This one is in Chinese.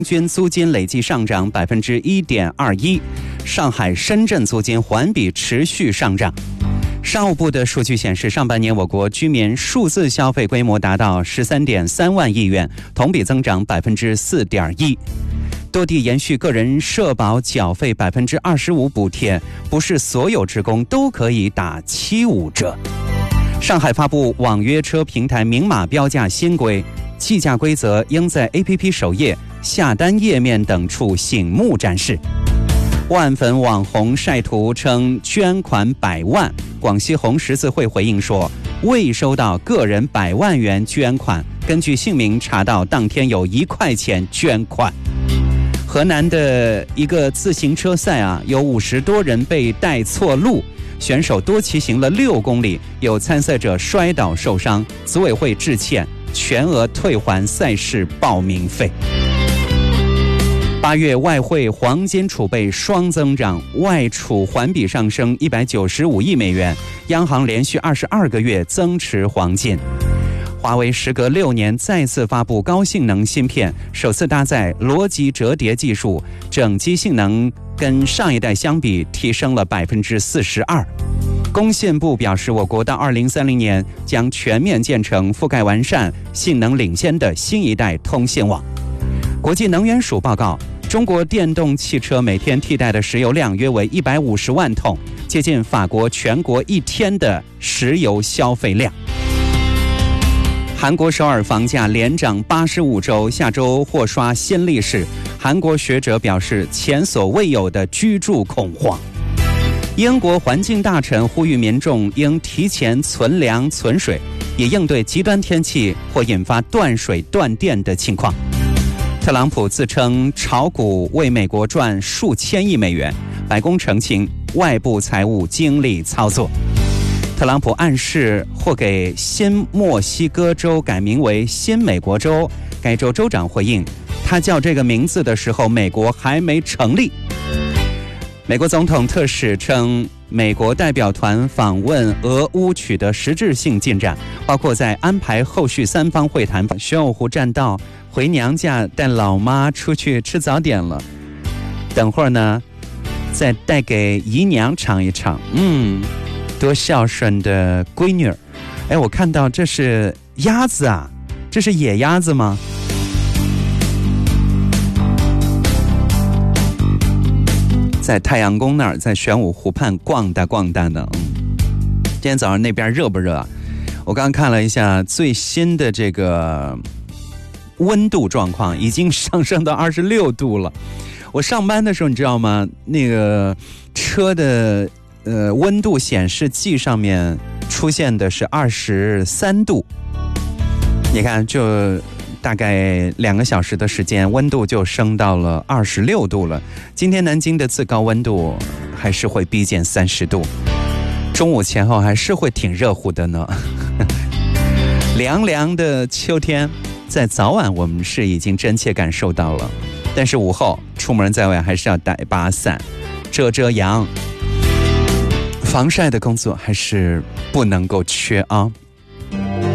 均租金累计上涨1.21%，上海、深圳租金环比持续上涨。商务部的数据显示，上半年我国居民数字消费规模达到13.3万亿元，同比增长4.1%。多地延续个人社保缴费25%补贴，不是所有职工都可以打75折。上海发布网约车平台明码标价新规，计价规则应在 APP 首页、下单页面等处醒目展示。万粉网红晒图称捐款100万，广西红十字会回应说未收到个人100万元捐款，根据姓名查到当天有1块钱捐款。河南的一个自行车赛有50多人被带错路，选手多骑行了6公里，有参赛者摔倒受伤，组委会致歉，全额退还赛事报名费。8月外汇黄金储备双增长，外储环比上升195亿美元，央行连续22个月增持黄金。华为时隔6年再次发布高性能芯片，首次搭载逻辑折叠技术，整机性能跟上一代相比提升了42%。工信部表示，我国到2030年将全面建成覆盖完善、性能领先的新一代通信网。国际能源署报告，中国电动汽车每天替代的石油量约为150万桶，接近法国全国1天的石油消费量。韩国首尔房价连涨85周，下周或刷新历史。韩国学者表示，前所未有的居住恐慌。英国环境大臣呼吁民众应提前存粮存水，以应对极端天气或引发断水断电的情况。特朗普自称炒股为美国赚数千亿美元，白宫澄清外部财务经历操作。特朗普暗示或给新墨西哥州改名为新美国州，该州州长回应，他叫这个名字的时候，美国还没成立。美国总统特使称，美国代表团访问俄乌取得实质性进展，包括在安排后续3方会谈。玄武湖栈道回娘家带老妈出去吃早点了，等会儿呢再带给姨娘尝一尝。多孝顺的闺女儿。我看到这是鸭子啊，这是野鸭子吗？在太阳宫那儿，在玄武湖畔逛荡的。今天早上那边热不热啊？我刚看了一下最新的这个温度状况，已经上升到26度了。我上班的时候你知道吗？那个车的温度显示器上面出现的是23度，你看就大概2个小时的时间，温度就升到了26度了。今天南京的最高温度还是会逼近30度，中午前后还是会挺热乎的呢。凉凉的秋天，在早晚我们是已经真切感受到了，但是午后出门在外还是要带把伞，遮阳。防晒的工作还是不能够缺啊。